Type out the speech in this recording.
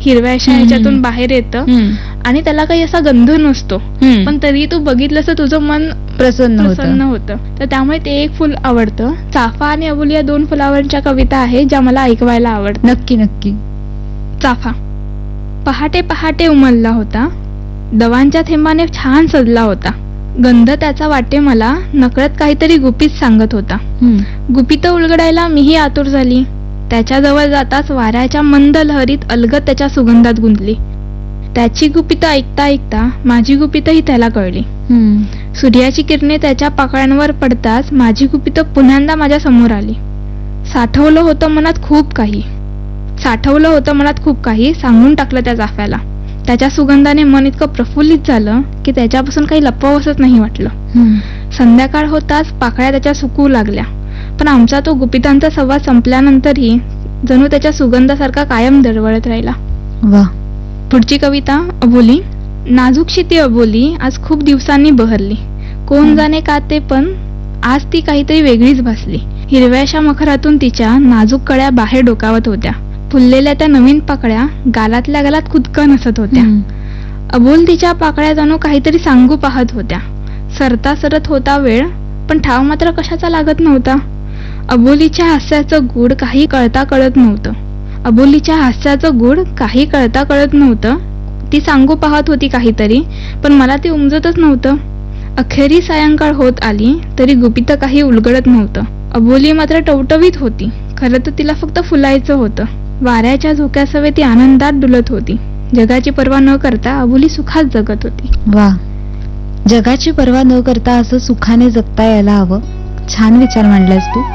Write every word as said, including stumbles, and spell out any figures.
हिरव्याशा ह्याच्यातून बाहेर येतं आणि त्याला काही असा गंध नसतो, पण तरी तू बघितलं तर तुझं मन प्रसन्न प्रसन्न होतं. तर त्यामुळे ते एक फुल आवडतं. चाफा आणि अबोली या दोन फुलावरच्या कविता आहेत ज्या मला ऐकवायला आवडतात. नक्की नक्की. चाफा. पहाटे पहाटे उमलला होता, दवांच्या थेंबाने छान सजला होता. गंध त्याचा वाटे मला, नकळत काहीतरी गुपित सांगत होता. गुपित उलगडायला मीही आतुर झाली. त्याच्याजवळ जाताच वाऱ्याच्या मंद लहरीत अलगद त्याच्या सुगंधात गुंतली. त्याची गुपितं ऐकता ऐकता माझी गुपितही त्याला कळली. सूर्याची किरणे त्याच्या पाकळ्यांवर पडताच माझी गुपितं पुन्हा माझ्या समोर आली. साठवलं होतं मनात खूप काही साठवलं होतं मनात खूप काही सांगून टाकलं त्या चाफ्याला. त्याच्या सुगंधाने मन इतकं प्रफुल्लित झालं की त्याच्यापासून काही लपवावंसच नाही वाटलं. संध्याकाळ होताच पाकळ्या त्याच्या सुकू लागल्या, पण आमचा तो गुपितांचा संवाद संपल्यानंतरही जणू त्याच्या सुगंधासारखा कायम दरवळत राहिला. वा. पुढची कविता अबोली. नाजूकशी ती अबोली आज खूप दिवसांनी बहरली. कोण जाणे का ते, पण आज ती काहीतरी वेगळीच भासली. हिरव्याशा मखरातून तिच्या नाजूक कळ्या बाहेर डोकावत होत्या. फुललेल्या त्या नवीन पाकळ्या गालातल्या गालात खुदकन हसत होत्या. अबोल तिच्या पाकळ्या जणू काहीतरी सांगू पाहत होत्या. सरता सरत होता वेळ, पण ठाव मात्र कशाचा लागत नव्हता. अबोलीच्या हास्याचं गूढ काही कळता कळत नव्हतं. अबोलीच्या हास्याचं गूढ काही कळता कळत नव्हतं. ती सांगू पाहत होती काहीतरी, पण मला ते उमजतच नव्हतं. अखेरी सायंकाळ होत आली तरी गुपित काही उलगडत नव्हतं. अबोली मात्र टवटवीत होती. खरं तर तिला फक्त फुलायचं होतं. वाऱ्याच्या झोक्यासवे ती आनंदात डुलत होती. जगाची पर्वा न करता अबोली सुखात जगत होती. वा. जगाची पर्वा न करता असं सुखाने जगता यायला हवं. छान विचार मांडलास तू.